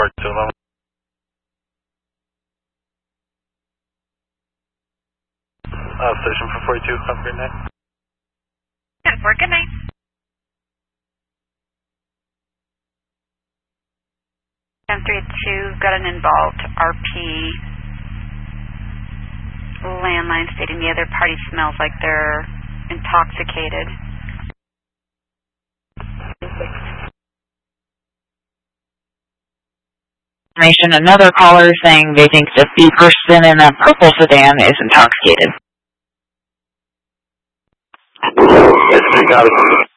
211. Station for 42, have a great night. 10-4, good night. M32 got an involved RP landline stating the other party smells like they're intoxicated. Another caller saying they think that the person in a purple sedan is intoxicated. Yes, got it.